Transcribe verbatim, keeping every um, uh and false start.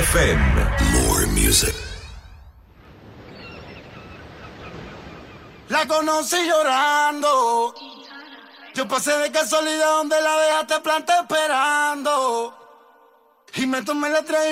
F M. More music. La conocí llorando. Yo pasé de casualidad donde la dejaste planta esperando. Y me tomé la traí.